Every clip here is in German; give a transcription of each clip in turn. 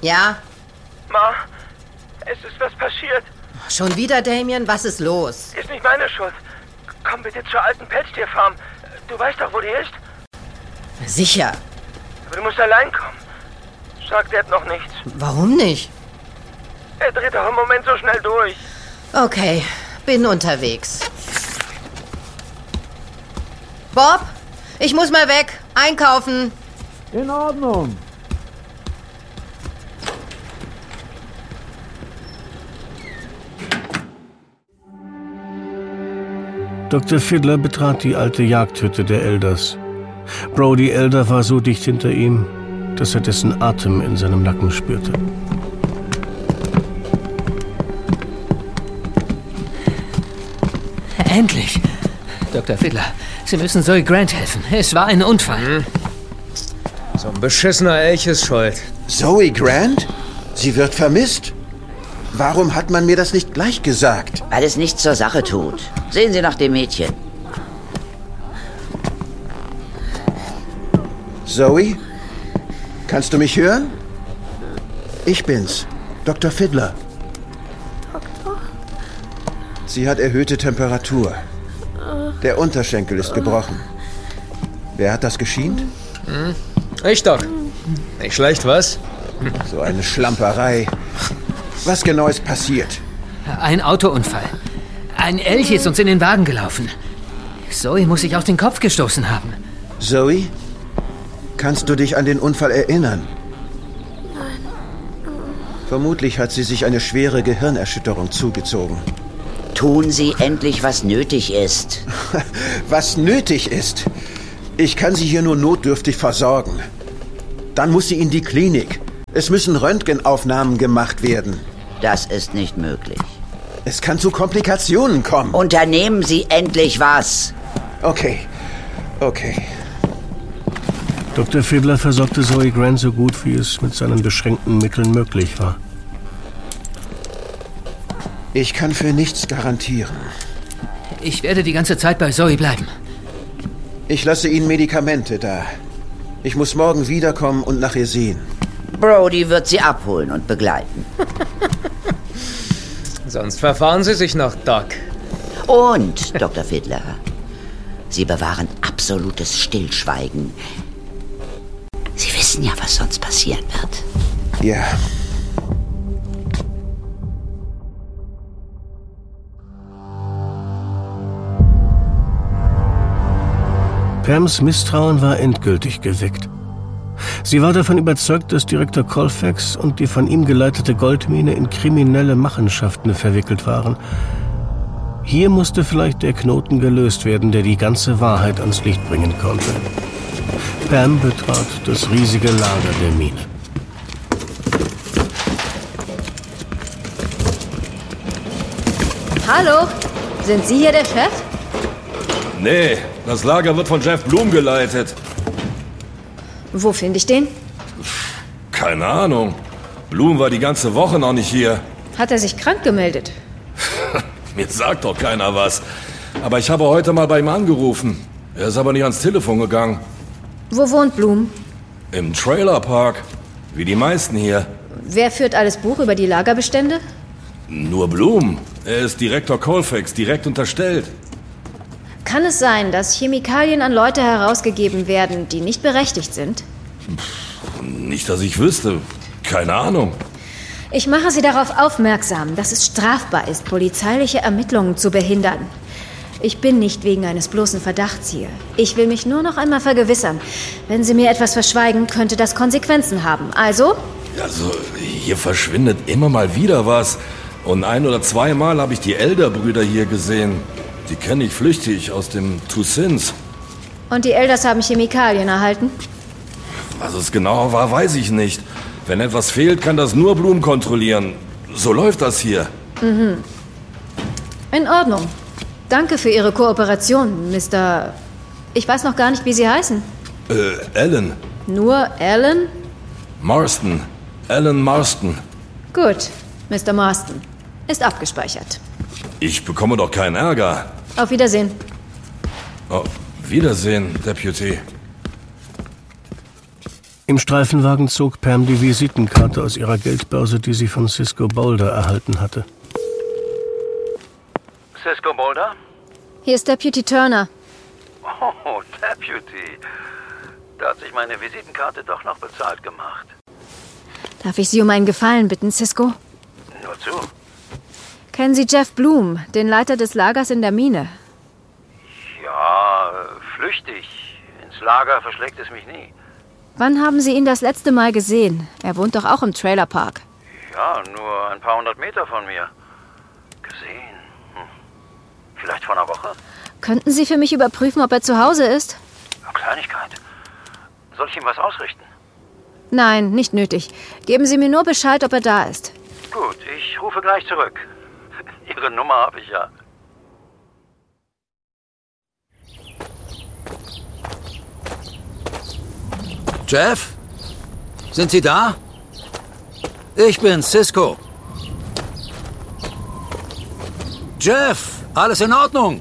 Ja? Ma, es ist was passiert. Schon wieder, Damien? Was ist los? Ist nicht meine Schuld. Komm bitte zur alten Pelztierfarm. Du weißt doch, wo die ist? Sicher. Aber du musst allein kommen. Sagt Dad noch nichts. Warum nicht? Er dreht doch im Moment so schnell durch. Okay, bin unterwegs. Bob, ich muss mal weg. Einkaufen. In Ordnung. Dr. Fiddler betrat die alte Jagdhütte der Elders. Brody Elder war so dicht hinter ihm, dass er dessen Atem in seinem Nacken spürte. Endlich! Dr. Fiddler, Sie müssen Zoe Grant helfen. Es war ein Unfall. So ein beschissener Elch ist schuld. Zoe Grant? Sie wird vermisst? Warum hat man mir das nicht gleich gesagt? Weil es nichts zur Sache tut. Sehen Sie nach dem Mädchen. Zoe? Kannst du mich hören? Ich bin's, Dr. Fiddler. Doktor? Sie hat erhöhte Temperatur. Der Unterschenkel ist gebrochen. Wer hat das geschient? Ich, Doc. Nicht schlecht, was? So eine Schlamperei. Was genau ist passiert? Ein Autounfall. Ein Elch ist uns in den Wagen gelaufen. Zoe muss sich auf den Kopf gestoßen haben. Zoe? Kannst du dich an den Unfall erinnern? Nein. Vermutlich hat sie sich eine schwere Gehirnerschütterung zugezogen. Tun Sie endlich, was nötig ist. Was nötig ist? Ich kann sie hier nur notdürftig versorgen. Dann muss sie in die Klinik. Es müssen Röntgenaufnahmen gemacht werden. Das ist nicht möglich. Es kann zu Komplikationen kommen. Unternehmen Sie endlich was. Okay. Dr. Fiddler versorgte Zoe Grant so gut, wie es mit seinen beschränkten Mitteln möglich war. Ich kann für nichts garantieren. Ich werde die ganze Zeit bei Zoe bleiben. Ich lasse Ihnen Medikamente da. Ich muss morgen wiederkommen und nach ihr sehen. Brody wird Sie abholen und begleiten. Sonst verfahren Sie sich noch, Doc. Und, Dr. Fiddler, Sie bewahren absolutes Stillschweigen. Sie wissen ja, was sonst passieren wird. Ja. Pams Misstrauen war endgültig geweckt. Sie war davon überzeugt, dass Direktor Colfax und die von ihm geleitete Goldmine in kriminelle Machenschaften verwickelt waren. Hier musste vielleicht der Knoten gelöst werden, der die ganze Wahrheit ans Licht bringen konnte. Pam betrat das riesige Lager der Mine. Hallo, sind Sie hier der Chef? Nee, das Lager wird von Jeff Bloom geleitet. Wo finde ich den? Keine Ahnung. Bloom war die ganze Woche noch nicht hier. Hat er sich krank gemeldet? Mir sagt doch keiner was. Aber ich habe heute mal bei ihm angerufen. Er ist aber nicht ans Telefon gegangen. Wo wohnt Bloom? Im Trailerpark. Wie die meisten hier. Wer führt alles Buch über die Lagerbestände? Nur Bloom. Er ist Direktor Colfax, direkt unterstellt. Kann es sein, dass Chemikalien an Leute herausgegeben werden, die nicht berechtigt sind? Nicht, dass ich wüsste. Keine Ahnung. Ich mache Sie darauf aufmerksam, dass es strafbar ist, polizeiliche Ermittlungen zu behindern. Ich bin nicht wegen eines bloßen Verdachts hier. Ich will mich nur noch einmal vergewissern. Wenn Sie mir etwas verschweigen, könnte das Konsequenzen haben. Also? Also, hier verschwindet immer mal wieder was. Und 1 oder 2 Mal habe ich die Elder-Brüder hier gesehen. Die kenne ich flüchtig aus dem Two Sins. Und die Elders haben Chemikalien erhalten? Was es genau war, weiß ich nicht. Wenn etwas fehlt, kann das nur Bloom kontrollieren. So läuft das hier. Mhm. In Ordnung. Danke für Ihre Kooperation, Mr. Ich weiß noch gar nicht, wie Sie heißen. Alan. Nur Alan? Marston. Alan Marston. Gut, Mr. Marston. Ist abgespeichert. Ich bekomme doch keinen Ärger. Auf Wiedersehen. Auf Wiedersehen, Deputy. Im Streifenwagen zog Pam die Visitenkarte aus ihrer Geldbörse, die sie von Cisco Boulder erhalten hatte. Cisco Boulder? Hier ist Deputy Turner. Oh, Deputy. Da hat sich meine Visitenkarte doch noch bezahlt gemacht. Darf ich Sie um einen Gefallen bitten, Cisco? Nur zu. Kennen Sie Jeff Bloom, den Leiter des Lagers in der Mine? Ja, flüchtig. Ins Lager verschlägt es mich nie. Wann haben Sie ihn das letzte Mal gesehen? Er wohnt doch auch im Trailerpark. Ja, nur ein paar 100 Meter von mir. Gesehen. Vielleicht vor einer Woche? Könnten Sie für mich überprüfen, ob er zu Hause ist? Eine Kleinigkeit. Soll ich ihm was ausrichten? Nein, nicht nötig. Geben Sie mir nur Bescheid, ob er da ist. Gut, ich rufe gleich zurück. Ihre Nummer habe ich ja. Jeff? Sind Sie da? Ich bin Cisco. Jeff, alles in Ordnung?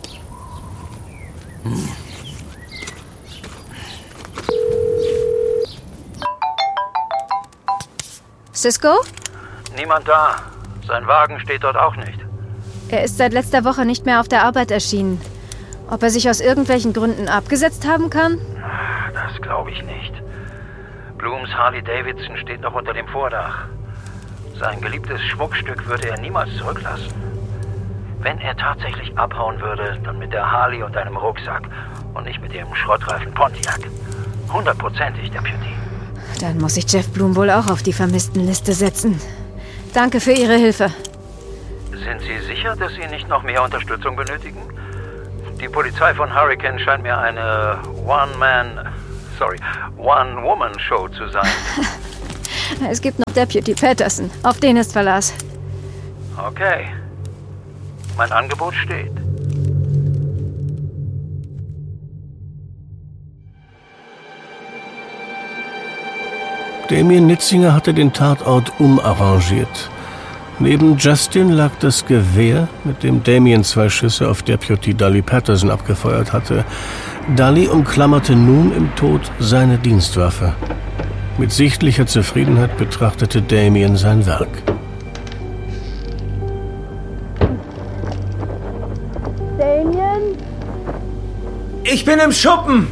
Cisco? Niemand da. Sein Wagen steht dort auch nicht. Er ist seit letzter Woche nicht mehr auf der Arbeit erschienen. Ob er sich aus irgendwelchen Gründen abgesetzt haben kann? Das glaube ich nicht. Blooms Harley Davidson steht noch unter dem Vordach. Sein geliebtes Schmuckstück würde er niemals zurücklassen. Wenn er tatsächlich abhauen würde, dann mit der Harley und einem Rucksack und nicht mit dem Schrottreifen Pontiac. 100%ig, Deputy. Dann muss ich Jeff Bloom wohl auch auf die Vermisstenliste setzen. Danke für Ihre Hilfe. Sind Sie sicher, dass Sie nicht noch mehr Unterstützung benötigen? Die Polizei von Hurricane scheint mir eine One-Woman-Show zu sein. Es gibt noch Deputy Patterson. Auf den ist Verlass. Okay. Mein Angebot steht. Damien Nitzinger hatte den Tatort umarrangiert. Neben Justin lag das Gewehr, mit dem Damien 2 Schüsse auf Deputy Dolly Patterson abgefeuert hatte. Dolly umklammerte nun im Tod seine Dienstwaffe. Mit sichtlicher Zufriedenheit betrachtete Damien sein Werk. Damien? Ich bin im Schuppen!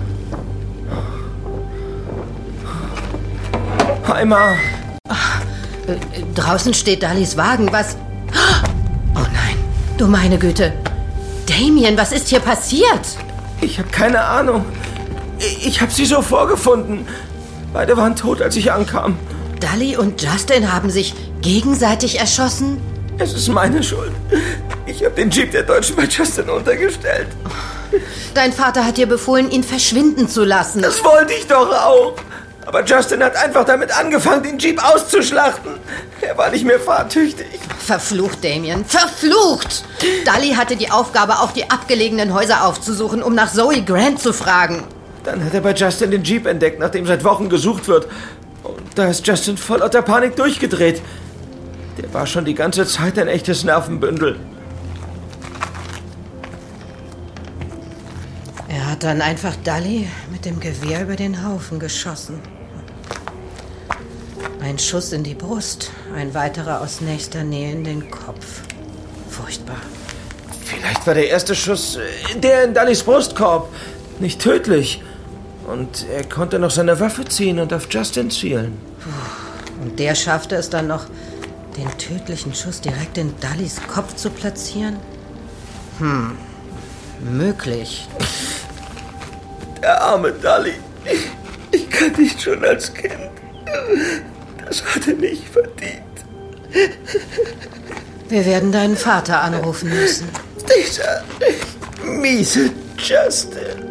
Heimer! Draußen steht Dallys Wagen. Was? Oh nein, du meine Güte. Damien, was ist hier passiert? Ich habe keine Ahnung. Ich habe sie so vorgefunden. Beide waren tot, als ich ankam. Dolly und Justin haben sich gegenseitig erschossen? Es ist meine Schuld. Ich habe den Jeep der Deutschen bei Justin untergestellt. Dein Vater hat dir befohlen, ihn verschwinden zu lassen. Das wollte ich doch auch. Aber Justin hat einfach damit angefangen, den Jeep auszuschlachten. Er war nicht mehr fahrtüchtig. Verflucht, Damien. Verflucht! Dolly hatte die Aufgabe, auch die abgelegenen Häuser aufzusuchen, um nach Zoe Grant zu fragen. Dann hat er bei Justin den Jeep entdeckt, nachdem seit Wochen gesucht wird. Und da ist Justin voll lauter Panik durchgedreht. Der war schon die ganze Zeit ein echtes Nervenbündel. Er hat dann einfach Dolly mit dem Gewehr über den Haufen geschossen. Ein Schuss in die Brust, ein weiterer aus nächster Nähe in den Kopf. Furchtbar. Vielleicht war der erste Schuss der in Dollys Brustkorb. Nicht tödlich. Und er konnte noch seine Waffe ziehen und auf Justin zielen. Und der schaffte es dann noch, den tödlichen Schuss direkt in Dollys Kopf zu platzieren? Möglich. Der arme Dolly. Ich kannte ihn schon als Kind. Das hat er nicht verdient. Wir werden deinen Vater anrufen müssen. Dieser miese Justin.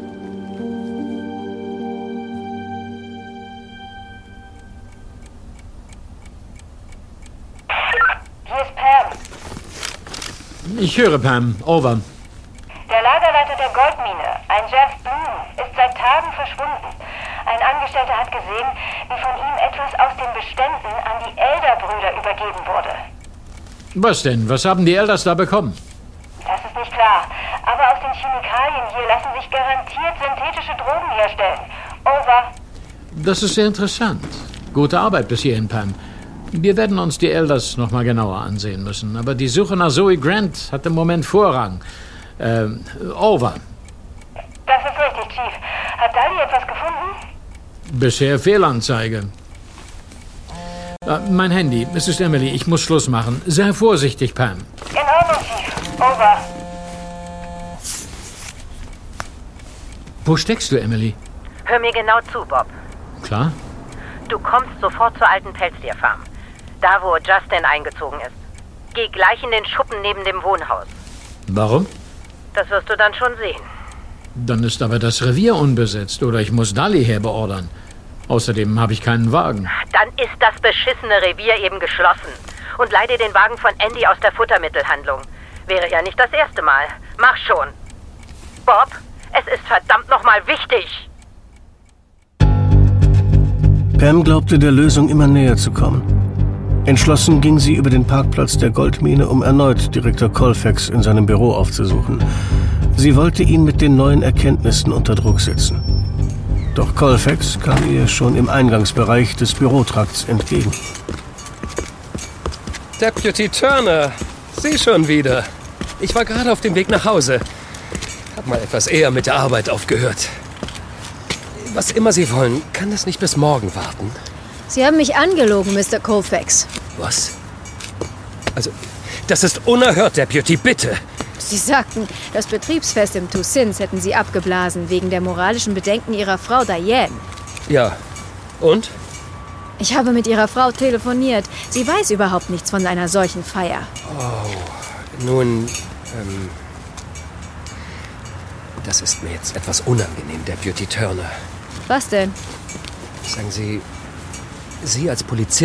Hier ist Pam. Ich höre, Pam. Over. Der Lagerleiter der Goldmine, ein Jeff Bloom, ist seit Tagen verschwunden. Ein Angestellter hat gesehen, wie von ihm etwas aus den Beständen an die Elder-Brüder übergeben wurde. Was denn? Was haben die Elders da bekommen? Das ist nicht klar. Aber aus den Chemikalien hier lassen sich garantiert synthetische Drogen herstellen. Over. Das ist sehr interessant. Gute Arbeit bis hierhin, Pam. Wir werden uns die Elders noch mal genauer ansehen müssen. Aber die Suche nach Zoe Grant hat im Moment Vorrang. Over. Das ist richtig, Chief. Hat Dali etwas gefunden? Bisher Fehlanzeige. Mein Handy. Es ist Emily. Ich muss Schluss machen. Sei vorsichtig, Pam. In Ordnung, Chief. Over. Wo steckst du, Emily? Hör mir genau zu, Bob. Klar? Du kommst sofort zur alten Pelztierfarm. Da, wo Justin eingezogen ist. Geh gleich in den Schuppen neben dem Wohnhaus. Warum? Das wirst du dann schon sehen. Dann ist aber das Revier unbesetzt oder ich muss Dali herbeordern. Außerdem habe ich keinen Wagen. Dann ist das beschissene Revier eben geschlossen. Und leih dir den Wagen von Andy aus der Futtermittelhandlung. Wäre ja nicht das erste Mal. Mach schon. Bob, es ist verdammt nochmal wichtig. Pam glaubte, der Lösung immer näher zu kommen. Entschlossen ging sie über den Parkplatz der Goldmine, um erneut Direktor Colfax in seinem Büro aufzusuchen. Sie wollte ihn mit den neuen Erkenntnissen unter Druck setzen. Doch Colfax kam ihr schon im Eingangsbereich des Bürotrakts entgegen. Deputy Turner, Sie schon wieder. Ich war gerade auf dem Weg nach Hause. Hab mal etwas eher mit der Arbeit aufgehört. Was immer Sie wollen, kann das nicht bis morgen warten? Sie haben mich angelogen, Mr. Colfax. Was? Also, das ist unerhört, Deputy, bitte. Sie sagten, das Betriebsfest im Two Sins hätten Sie abgeblasen, wegen der moralischen Bedenken Ihrer Frau Diane. Ja. Und? Ich habe mit Ihrer Frau telefoniert. Sie weiß überhaupt nichts von einer solchen Feier. Oh, nun, das ist mir jetzt etwas unangenehm, Deputy Turner. Was denn? Sagen Sie, Sie als Polizist